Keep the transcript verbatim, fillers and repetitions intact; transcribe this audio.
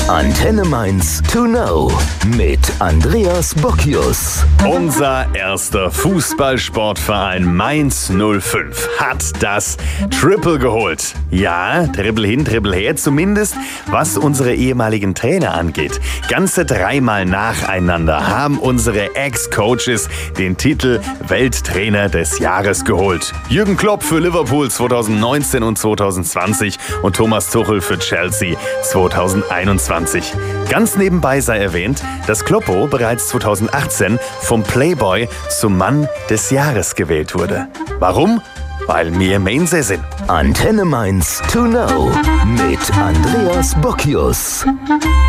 Antenne Mainz to know mit Andreas Bockius. Unser erster Fußballsportverein Mainz null fünf hat das Triple geholt. Ja, Triple hin, Triple her, zumindest was unsere ehemaligen Trainer angeht. Ganze dreimal nacheinander haben unsere Ex-Coaches den Titel Welttrainer des Jahres geholt. Jürgen Klopp für Liverpool zweitausendneunzehn und zweitausendzwanzig und Thomas Tuchel für Chelsea zweitausendeinundzwanzig. Ganz nebenbei sei erwähnt, dass Kloppo bereits zweitausendachtzehn vom Playboy zum Mann des Jahres gewählt wurde. Warum? Weil wir Mainzer sind. Antenne Mainz to know mit Andreas Bockius.